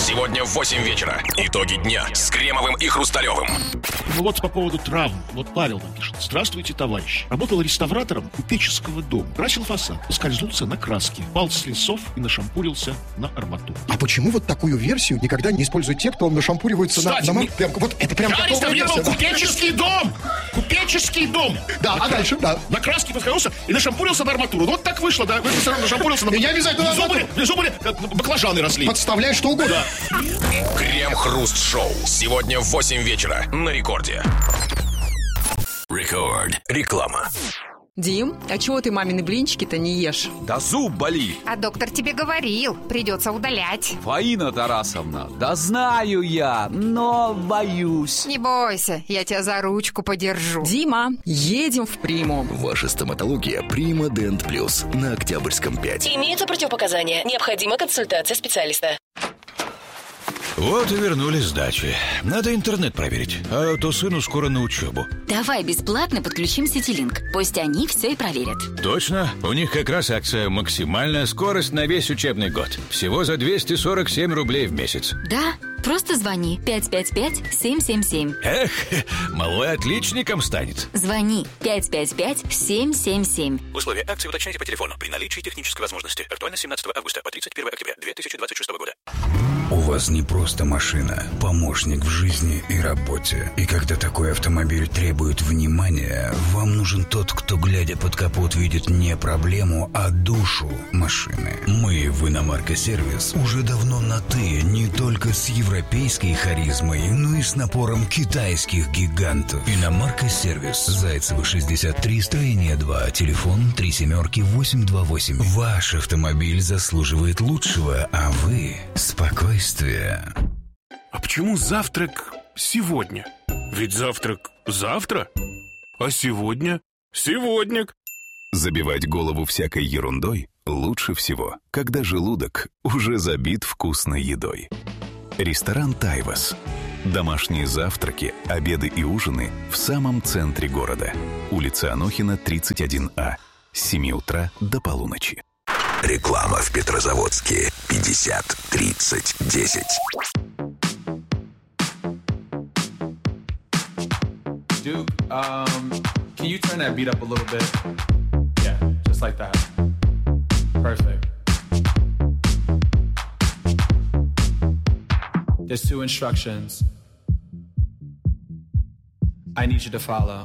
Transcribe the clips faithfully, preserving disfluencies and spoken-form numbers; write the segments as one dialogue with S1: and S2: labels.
S1: Сегодня в восемь вечера. Итоги дня с Кремовым и Хрусталевым.
S2: Ну вот по поводу травм. Вот Павел нам пишет. Здравствуйте, товарищ. Работал реставратором купеческого дома. Красил фасад. Поскользнулся на краске. Пал с лесов и нашампурился на арматуру.
S3: А почему вот такую версию никогда не используют те, кто нашампуривается
S2: Кстати,
S3: на... на...
S2: не...
S3: Прям, вот это прям
S2: Я реставрировал
S3: версия,
S2: купеческий да? дом! Купеческий дом!
S3: Да,
S2: на,
S3: а дальше, да.
S2: На краске поскользнулся и нашампурился на арматуру. Ну вот так вышло, да. Нашампурился на...
S3: Не обязательно
S2: внизу были, внизу были баклажаны росли.
S3: Подставляй что угодно.
S2: Да.
S1: Крем-хруст-шоу. Сегодня в восемь вечера на Рекорде. Рекорд. Реклама.
S4: Дим, а чего ты мамины блинчики-то не ешь?
S5: Да зуб болит.
S6: А доктор тебе говорил, придется удалять.
S5: Фаина Тарасовна, да знаю я, но боюсь.
S6: Не бойся, я тебя за ручку подержу.
S4: Дима, едем в Приму.
S1: Ваша стоматология Прима Дент Плюс на Октябрьском пять.
S7: Имеются противопоказания. Необходима консультация специалиста.
S8: Вот и вернулись с дачи. Надо интернет проверить, а то сыну скоро на учебу.
S7: Давай бесплатно подключим Ситилинк. Пусть они все и проверят.
S8: Точно? У них как раз акция «Максимальная скорость на весь учебный год». Всего за двести сорок семь рублей в месяц.
S7: Да, просто звони пять пять пять семь семь семь.
S8: Эх, малой отличником станет.
S7: Звони пять пять пять семь семь семь.
S1: Условия акции уточняйте по телефону при наличии технической возможности. Актуально с семнадцатого августа по тридцать первое октября две тысячи двадцать шестого года.
S9: У вас не просто машина, помощник в жизни и работе. И когда такой автомобиль требует внимания, вам нужен тот, кто, глядя под капот, видит не проблему, а душу машины. Мы в Иномарка Сервис уже давно на «ты», не только с европейской харизмой, но и с напором китайских гигантов. Иномарка Сервис. Зайцева, шестьдесят три, строение два, телефон три семерки восемь два восемь. Ваш автомобиль заслуживает лучшего, а вы – спокойствие.
S10: А почему завтрак сегодня? Ведь завтрак завтра, а сегодня сегодня.
S11: Забивать голову всякой ерундой лучше всего, когда желудок уже забит вкусной едой. Ресторан «Тайвас». Домашние завтраки, обеды и ужины в самом центре города. Улица Анохина, тридцать один А. С семи утра до полуночи.
S1: Реклама в Петрозаводске. пятьдесят тридцать десять.
S12: Duke, um, can you turn that beat up a little bit? Yeah, just like that. Perfect. There's two instructions I need you to follow.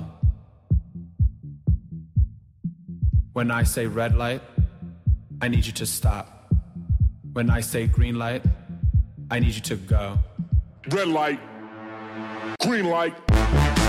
S12: When I say red light, I need you to stop. When I say green light, I need you to go.
S10: Red light, green light.